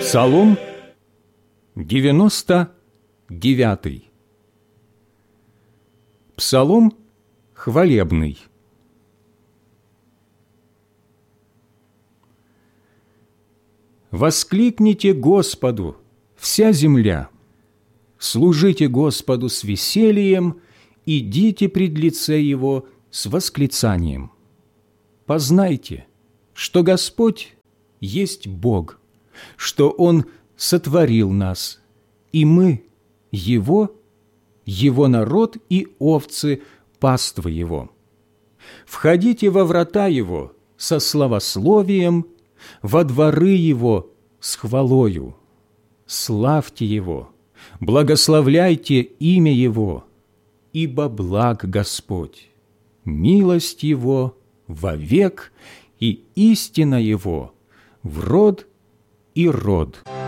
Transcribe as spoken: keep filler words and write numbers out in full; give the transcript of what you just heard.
Псалом девяносто девятый. Псалом хвалебный. Воскликните Господу, вся земля, служите Господу с весельем, идите пред лице Его с восклицанием. Познайте, что Господь есть Бог, что Он сотворил нас, и мы – Его, Его народ и овцы паства Его. Входите во врата Его со славословием, во дворы Его с хвалою. Славьте Его, благословляйте имя Его, ибо благ Господь, милость Его вовек и истина Его в род и род.